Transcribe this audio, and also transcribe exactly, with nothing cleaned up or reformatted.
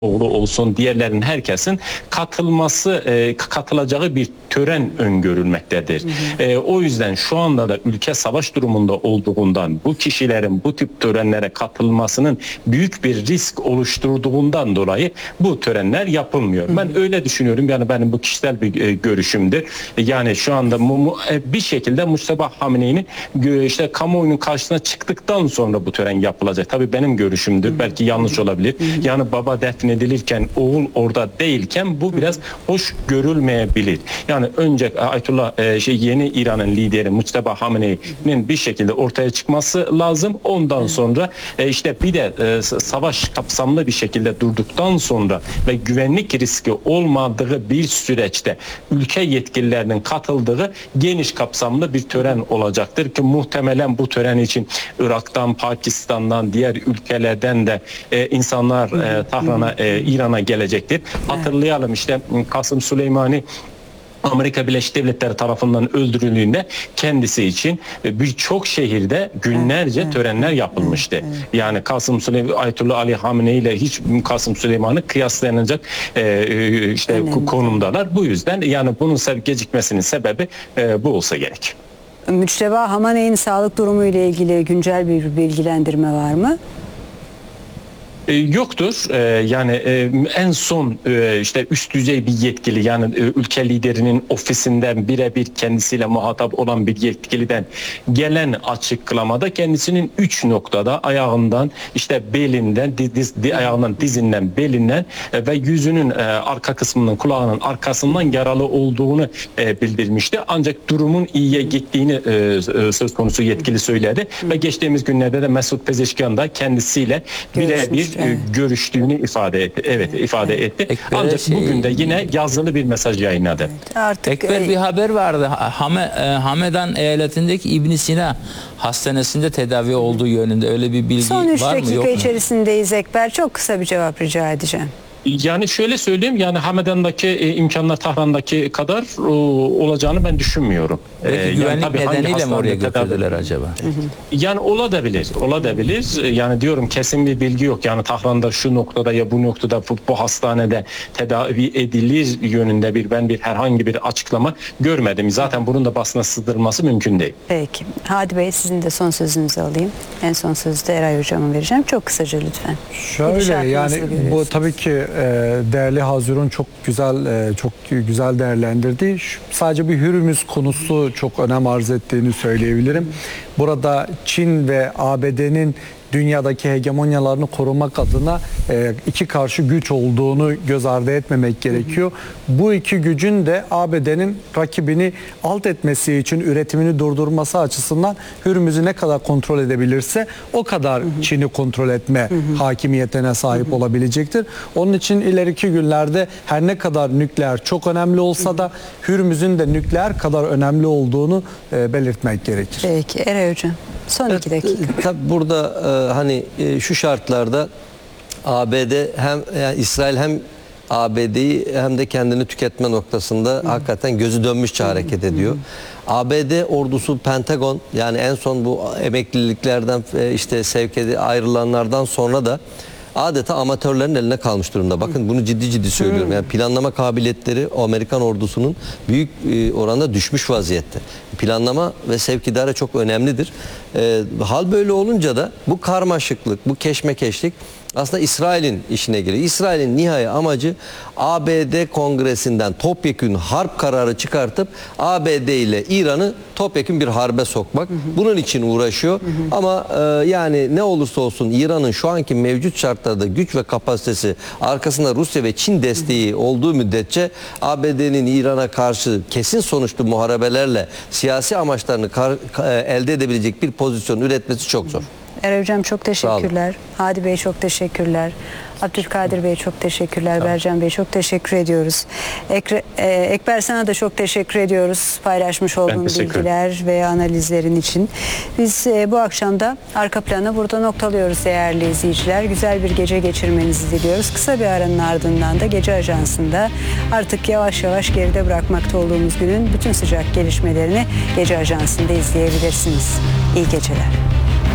oğlu olsun, diğerlerinin herkesin katılması, e, katılacağı bir tören öngörülmektedir. Hı hı. E, o yüzden şu anda da ülke savaş durumunda olduğundan bu kişilerin bu tip törenlere katılmasının büyük bir risk oluşturduğundan dolayı bu törenler yapılmıyor. Hı hı. Ben öyle düşünüyorum. Yani benim bu kişisel bir e, görüşümdür. Yani şu anda mu, mu, e, bir şekilde Mustafa Hamine'nin işte kamuoyunun karşısına çıktıktan sonra bu tören yapılacak. Tabii benim görüşümdür. Hı hı. Belki yanlış olabilir. Hı hı. Yani baba defne edilirken oğul orada değilken bu biraz hoş görülmeyebilir. Yani önce Ayetullah e, şey yeni İran'ın lideri Mustafa Hamine'nin bir şekilde ortaya çıkması lazım. Ondan sonra e, işte bir de e, savaş kapsamlı bir şekilde durduktan sonra ve güvenlik riski olmadığı bir süreçte ülke yetkililerinin katıldığı geniş kapsamlı bir tören olacaktır ki muhtemelen bu tören için Irak'tan, Pakistan'dan, diğer ülkelerden de e, insanlar e, Tahran'a, e, İran'a gelecektir. Hatırlayalım işte Kasım Süleymani Amerika Birleşik Devletleri tarafından öldürüldüğünde kendisi için birçok şehirde günlerce evet, törenler yapılmıştı. Evet, evet. Yani Kasım Süleyman, Ayetullah Ali Hamine ile hiç Kasım Süleyman'ı kıyaslanacak e, işte önemli konumdalar. Bu yüzden yani bunun gecikmesinin sebebi e, bu olsa gerek. Müçteba Hamane'nin sağlık durumu ile ilgili güncel bir bilgilendirme var mı? Yoktur. Yani en son işte üst düzey bir yetkili, yani ülke liderinin ofisinden birebir kendisiyle muhatap olan bir yetkiliden gelen açıklamada kendisinin üç noktada ayağından, işte belinden, diz, ayağından, dizinden, belinden ve yüzünün arka kısmının, kulağının arkasından yaralı olduğunu bildirmişti. Ancak durumun iyiye gittiğini söz konusu yetkili söyledi ve geçtiğimiz günlerde de Mesut Pezeşkian da kendisiyle birebir Evet. görüştüğünü ifade etti. Evet, evet ifade evet. etti. Ekber Ancak şey, bugün de yine yazılı bir mesaj yayınladı. Evet, artık Ekber e... bir haber vardı. Hame, Hamedan eyaletindeki İbn Sina hastanesinde tedavi olduğu yönünde, öyle bir bilgi var mı? Son üç dakika içerisindeyiz Ekber. Çok kısa bir cevap rica edeceğim. Yani şöyle söyleyeyim, yani Hamedan'daki e, imkanlar Tahran'daki kadar o, olacağını ben düşünmüyorum. Peki ee, güvenlik yani, nedeniyle mi oraya götürdüler acaba? Hı hı. Yani olabilir, olabilir. Yani diyorum kesin bir bilgi yok. Yani Tahran'da şu noktada ya bu noktada bu, bu hastanede tedavi edilir yönünde bir ben bir herhangi bir açıklama görmedim. Zaten bunun da basına sızdırılması mümkün değil. Peki. Hadi Bey, sizin de son sözünüzü alayım. En son sözü de Eray Hocam'a vereceğim. Çok kısaca lütfen. Şöyle, yani bu tabii ki değerli Hazirun çok güzel çok güzel değerlendirdi. Sadece bir Hürmüz konusu çok önem arz ettiğini söyleyebilirim. Burada Çin ve A B D'nin dünyadaki hegemonyalarını korumak adına iki karşı güç olduğunu göz ardı etmemek gerekiyor. Hı hı. Bu iki gücün de A B D'nin rakibini alt etmesi için üretimini durdurması açısından Hürmüz'ü ne kadar kontrol edebilirse o kadar Çin'i kontrol etme hı hı. hakimiyetine sahip hı hı. olabilecektir. Onun için ileriki günlerde her ne kadar nükleer çok önemli olsa hı hı. da Hürmüz'ün de nükleer kadar önemli olduğunu e, belirtmek gerekir. Peki Eray Hocam, son iki dakika. Tabii burada e, hani e, şu şartlarda A B D hem yani İsrail hem A B D'yi hem de kendini tüketme noktasında Hı. hakikaten gözü dönmüşçe Hı. hareket ediyor. Hı. A B D ordusu Pentagon, yani en son bu emekliliklerden işte sevk edip ayrılanlardan sonra da adeta amatörlerin eline kalmış durumda. Bakın bunu ciddi ciddi söylüyorum. Yani planlama kabiliyetleri Amerikan ordusunun büyük oranda düşmüş vaziyette. Planlama ve sevk idare çok önemlidir. E, hal böyle olunca da bu karmaşıklık, bu keşmekeşlik aslında İsrail'in işine giriyor. İsrail'in nihai amacı A B D Kongresi'nden topyekün harp kararı çıkartıp A B D ile İran'ı topyekün bir harbe sokmak. Hı hı. Bunun için uğraşıyor. Hı hı. Ama e, yani ne olursa olsun İran'ın şu anki mevcut şartlarda güç ve kapasitesi, arkasında Rusya ve Çin desteği hı hı. olduğu müddetçe A B D'nin İran'a karşı kesin sonuçlu muharebelerle siyasi amaçlarını kar, elde edebilecek bir pozisyon üretmesi çok zor. Eray Hocam çok teşekkürler. Hadi Bey çok teşekkürler. Abdülkadir Bey çok teşekkürler. Tamam. Bercan Bey çok teşekkür ediyoruz. Ekre, e, Ekber sana da çok teşekkür ediyoruz. Paylaşmış olduğun bilgiler ve analizlerin için. Biz e, bu akşam da arka planı burada noktalıyoruz değerli izleyiciler. Güzel bir gece geçirmenizi diliyoruz. Kısa bir aranın ardından da Gece Ajansı'nda artık yavaş yavaş geride bırakmakta olduğumuz günün bütün sıcak gelişmelerini Gece Ajansı'nda izleyebilirsiniz. İyi geceler.